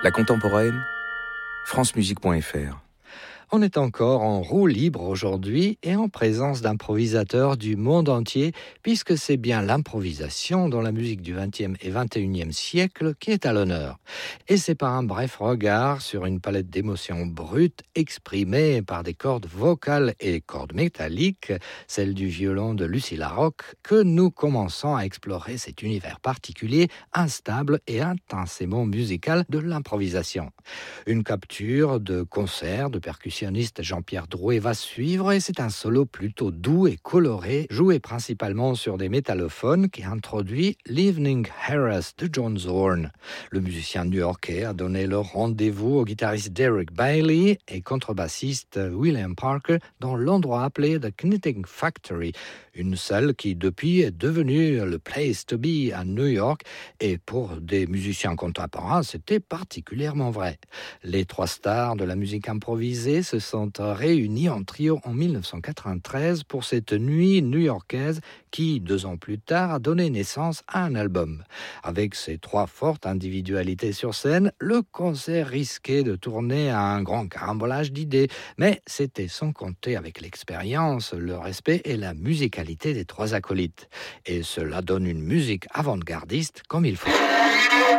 La contemporaine, francemusique.fr. On est encore en roue libre aujourd'hui et en présence d'improvisateurs du monde entier, puisque c'est bien l'improvisation dans la musique du XXe et XXIe siècle qui est à l'honneur. Et c'est par un bref regard sur une palette d'émotions brutes exprimées par des cordes vocales et cordes métalliques, celle du violon de Lucy Larocque, que nous commençons à explorer cet univers particulier, instable et intensément musical de l'improvisation. Une capture de concert de percussion Jean-Pierre Drouet va suivre et c'est un solo plutôt doux et coloré, joué principalement sur des métallophones qui introduit l'Evening Harass de John Zorn. Le musicien new-yorkais a donné le rendez-vous au guitariste Derek Bailey et contrebassiste William Parker dans l'endroit appelé The Knitting Factory, une salle qui depuis est devenue le place to be à New York, et pour des musiciens contemporains, c'était particulièrement vrai. Les trois stars de la musique improvisée se sont réunis en trio en 1993 pour cette nuit new-yorkaise qui, 2 ans plus tard, a donné naissance à un album. Avec ces trois fortes individualités sur scène, le concert risquait de tourner à un grand carambolage d'idées, mais c'était sans compter avec l'expérience, le respect et la musicalité des trois acolytes. Et cela donne une musique avant-gardiste comme il faut.